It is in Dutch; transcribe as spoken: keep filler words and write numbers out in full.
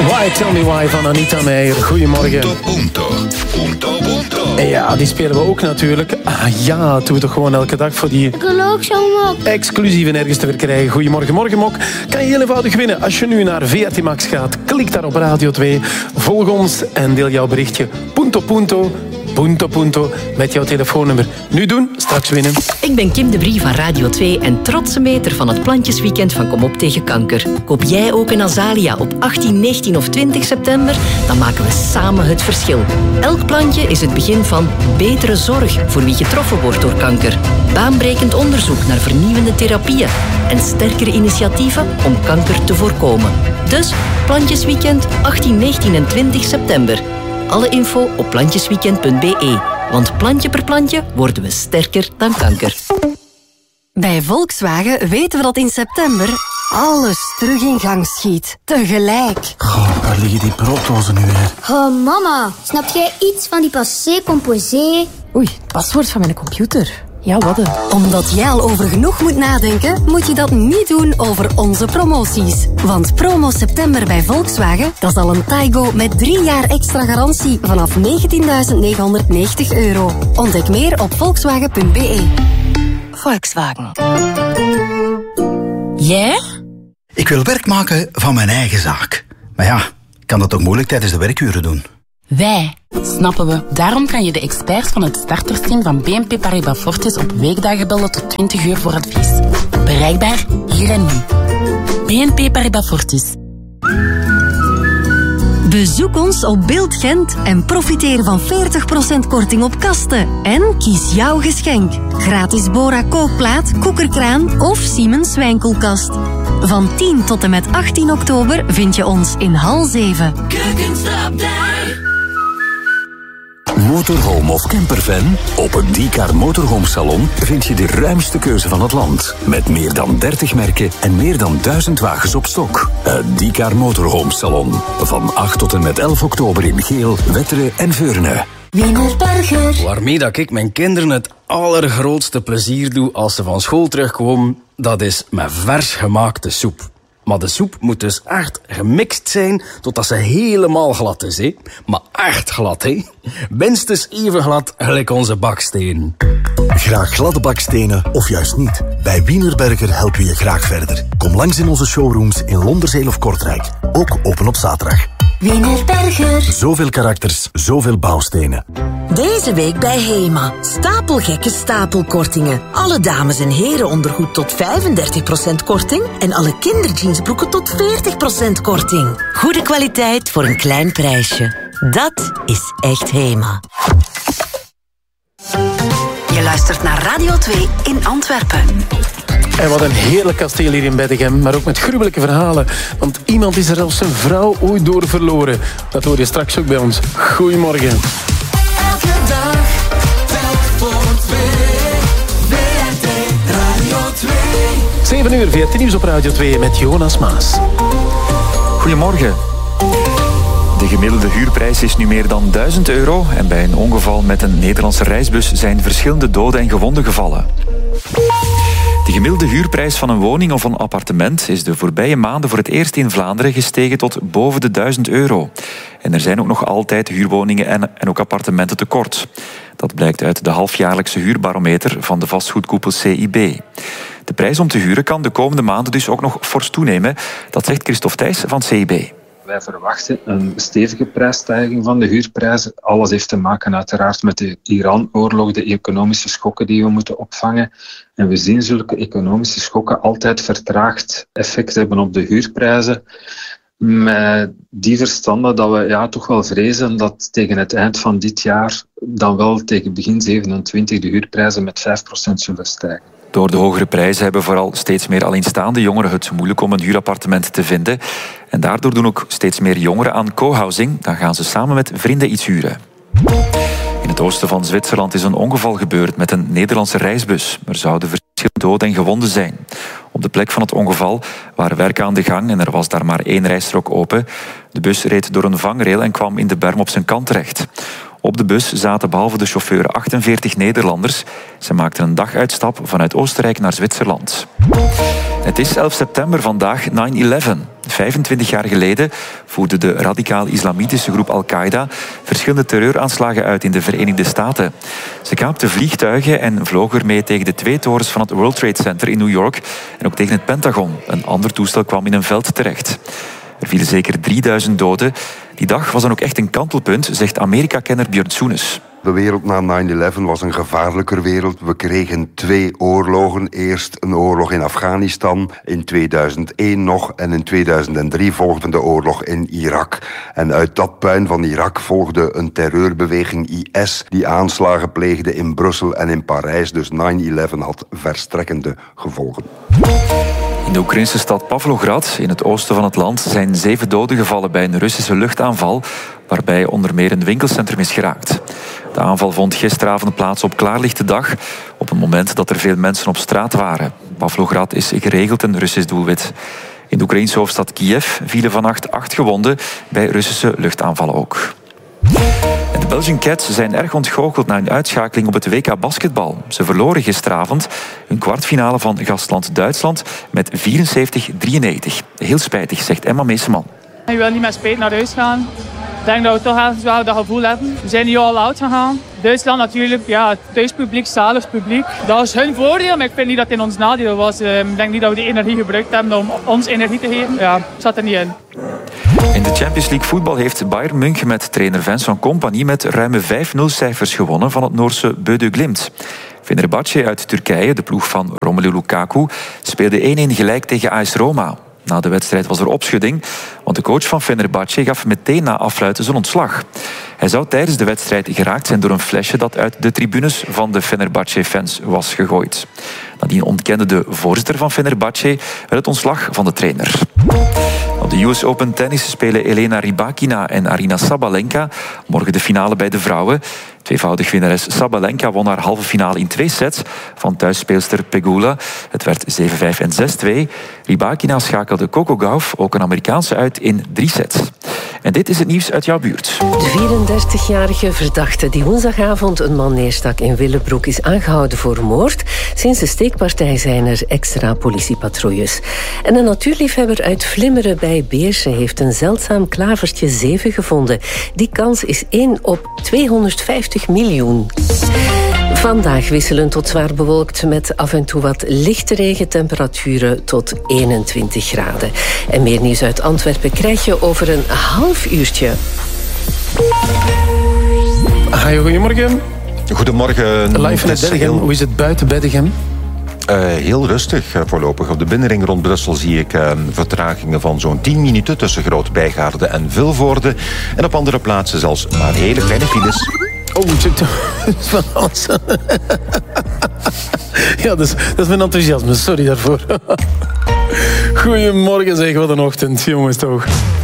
Why Tell Me Why van Anita Meijer. Goedemorgen. Punto, punto. Punto, punto. En ja, die spelen we ook natuurlijk. Ah ja, dat doen we toch gewoon elke dag voor die exclusieve nergens te verkrijgen. Goedemorgen, Morgenmok. Kan je heel eenvoudig winnen. Als je nu naar V R T Max gaat, klik daar op Radio twee. Volg ons en deel jouw berichtje. Punto, punto. Punto, punto, met jouw telefoonnummer. Nu doen, straks winnen. Ik ben Kim de Brie van Radio twee en trotse meter van het Plantjesweekend van Kom op tegen kanker. Koop jij ook een azalea op achttien, negentien of twintig september? Dan maken we samen het verschil. Elk plantje is het begin van betere zorg voor wie getroffen wordt door kanker. Baanbrekend onderzoek naar vernieuwende therapieën en sterkere initiatieven om kanker te voorkomen. Dus Plantjesweekend achttien, negentien en twintig september. Alle info op plantjesweekend punt b e. Want plantje per plantje worden we sterker dan kanker. Bij Volkswagen weten we dat in september alles terug in gang schiet. Tegelijk. Goh, waar liggen die brooddozen nu weer? Oh, mama. Snap jij iets van die passé composé? Oei, paswoord van mijn computer. Ja, wat een. Omdat jij al over genoeg moet nadenken, moet je dat niet doen over onze promoties. Want promo september bij Volkswagen, dat is al een Taigo met drie jaar extra garantie vanaf negentienduizend negenhonderdnegentig euro. Ontdek meer op volkswagen punt b e. Volkswagen. Jij? Ik wil werk maken van mijn eigen zaak. Maar ja, ik kan dat toch moeilijk tijdens de werkuren doen? Wij, snappen we. Daarom kan je de experts van het startersteam van B N P Paribas Fortis op weekdagen bellen tot twintig uur voor advies. Bereikbaar hier en nu. B N P Paribas Fortis. Bezoek ons op Beeld Gent en profiteer van veertig procent korting op kasten. En kies jouw geschenk. Gratis Bora kookplaat, koekerkraan of Siemens wijnkoelkast. Van tien tot en met achttien oktober vind je ons in hal zeven. Motorhome of campervan? Op het D-Car Motorhome Salon vind je de ruimste keuze van het land. Met meer dan dertig merken en meer dan duizend wagens op stok. Het D-Car Motorhome Salon. Van acht tot en met elf oktober in Geel, Wetteren en Veurne. Wienerburger. Waarmee dat ik mijn kinderen het allergrootste plezier doe als ze van school terugkomen, dat is met vers gemaakte soep. Maar de soep moet dus echt gemixt zijn totdat ze helemaal glad is, hè? Maar echt glad, hè? Minstens even glad gelijk onze bakstenen. Graag gladde bakstenen of juist niet? Bij Wienerberger helpen we je graag verder. Kom langs in onze showrooms in Londerzeel of Kortrijk. Ook open op zaterdag. Wienerberger. Zoveel karakters, zoveel bouwstenen. Deze week bij Hema. Stapelgekke stapelkortingen. Alle dames- en herenondergoed tot vijfendertig procent korting. En alle kinderjeansbroeken tot veertig procent korting. Goede kwaliteit voor een klein prijsje. Dat is echt Hema. Je luistert naar Radio twee in Antwerpen. En wat een heerlijk kasteel hier in Beddegem, maar ook met gruwelijke verhalen. Want iemand is er zelfs zijn vrouw ooit door verloren. Dat hoor je straks ook bij ons. Goedemorgen. Elke dag, telk voor twee. V R T Radio twee. zeven uur, V R T Nieuws op Radio twee met Jonas Maas. Goedemorgen. De gemiddelde huurprijs is nu meer dan duizend euro. En bij een ongeval met een Nederlandse reisbus zijn verschillende doden en gewonden gevallen. De gemiddelde huurprijs van een woning of een appartement is de voorbije maanden voor het eerst in Vlaanderen gestegen tot boven de duizend euro. En er zijn ook nog altijd huurwoningen en, en ook appartementen tekort. Dat blijkt uit de halfjaarlijkse huurbarometer van de vastgoedkoepel C I B. De prijs om te huren kan de komende maanden dus ook nog fors toenemen. Dat zegt Christophe Thijs van C I B. Wij verwachten een stevige prijsstijging van de huurprijzen. Alles heeft te maken uiteraard met de Iran-oorlog, de economische schokken die we moeten opvangen. En we zien zulke economische schokken altijd vertraagd effect hebben op de huurprijzen. Met die verstande dat we ja, toch wel vrezen dat tegen het eind van dit jaar, dan wel tegen begin zevenentwintig, de huurprijzen met vijf procent zullen stijgen. Door de hogere prijzen hebben vooral steeds meer alleenstaande jongeren het moeilijk om een huurappartement te vinden. En daardoor doen ook steeds meer jongeren aan co-housing. Dan gaan ze samen met vrienden iets huren. In het oosten van Zwitserland is een ongeval gebeurd met een Nederlandse reisbus. Er zouden verschillende doden en gewonden zijn. Op de plek van het ongeval waren werken aan de gang en er was daar maar één rijstrook open. De bus reed door een vangrail en kwam in de berm op zijn kant terecht. Op de bus zaten behalve de chauffeur achtenveertig Nederlanders. Ze maakten een daguitstap vanuit Oostenrijk naar Zwitserland. Het is elf september vandaag, nine eleven. vijfentwintig jaar geleden voerde de radicaal-islamitische groep Al-Qaeda verschillende terreuraanslagen uit in de Verenigde Staten. Ze kaapten vliegtuigen en vlogen ermee tegen de twee torens van het World Trade Center in New York en ook tegen het Pentagon. Een ander toestel kwam in een veld terecht. Er vielen zeker drieduizend doden. Die dag was dan ook echt een kantelpunt, zegt Amerika-kenner Björn Soenes. De wereld na nine eleven was een gevaarlijker wereld. We kregen twee oorlogen. Eerst een oorlog in Afghanistan, in tweeduizend één nog. En in tweeduizend drie volgde de oorlog in Irak. En uit dat puin van Irak volgde een terreurbeweging I S... die aanslagen pleegde in Brussel en in Parijs. Dus nine eleven had verstrekkende gevolgen. In de Oekraïnse stad Pavlograd, in het oosten van het land, zijn zeven doden gevallen bij een Russische luchtaanval, waarbij onder meer een winkelcentrum is geraakt. De aanval vond gisteravond plaats op klaarlichte dag, op een moment dat er veel mensen op straat waren. Pavlograd is geregeld een Russisch doelwit. In de Oekraïnse hoofdstad Kiev vielen vannacht acht gewonden, bij Russische luchtaanvallen ook. En de Belgian Cats zijn erg ontgoocheld na hun uitschakeling op het W K basketbal. Ze verloren gisteravond hun kwartfinale van gastland Duitsland met vierenzeventig drieënnegentig. Heel spijtig, zegt Emma Meeseman. Je wil niet met spijt naar huis gaan. Ik denk dat we toch ergens wel dat gevoel hebben. We zijn nu al oud gegaan. Duitsland natuurlijk, ja, het thuispubliek, zalig publiek. Dat is hun voordeel, maar ik vind niet dat het in ons nadeel was. Ik denk niet dat we die energie gebruikt hebben om ons energie te geven. Ja, zat er niet in. In de Champions League voetbal heeft Bayern München met trainer Vincent Kompany met ruime vijf nul cijfers gewonnen van het Noorse Bodø Glimt. Fenerbahce uit Turkije, de ploeg van Romelu Lukaku, speelde één-één gelijk tegen A S Roma. Na de wedstrijd was er opschudding, want de coach van Fenerbahce gaf meteen na afluiten zijn ontslag. Hij zou tijdens de wedstrijd geraakt zijn door een flesje dat uit de tribunes van de Fenerbahce-fans was gegooid. Nadien ontkende de voorzitter van Fenerbahce het ontslag van de trainer. Op de U S Open tennis spelen Elena Rybakina en Aryna Sabalenka morgen de finale bij de vrouwen. Tweevoudig winnares Sabalenka won haar halve finale in twee sets van thuisspeelster Pegula. Het werd zeven vijf en zes twee. Rybakina schakelde Coco Gauff, ook een Amerikaanse, uit in drie sets. En dit is het nieuws uit jouw buurt. De vierendertigjarige verdachte die woensdagavond een man neerstak in Willebroek is aangehouden voor moord. Sinds de steekpartij zijn er extra politiepatrouilles. En een natuurliefhebber uit Vlimmeren bij Beersen heeft een zeldzaam klavertje zeven gevonden. Die kans is één op tweehonderdvijftig miljoen. Vandaag wisselend tot zwaar bewolkt met af en toe wat lichte regen, temperaturen tot eenentwintig graden. En meer nieuws uit Antwerpen krijg je over een half uurtje. Hi, goedemorgen. Goedemorgen. Live in Beddegem. Hoe is het buiten Beddegem? Uh, heel rustig uh, voorlopig. Op de binnenring rond Brussel zie ik uh, vertragingen van zo'n tien minuten tussen Groot-Bijgaarde en Vilvoorde. En op andere plaatsen zelfs maar hele kleine files. Oh, van alles. Ja, dat is, dat is mijn enthousiasme. Sorry daarvoor. Goedemorgen zeg, wat een ochtend, jongens toch.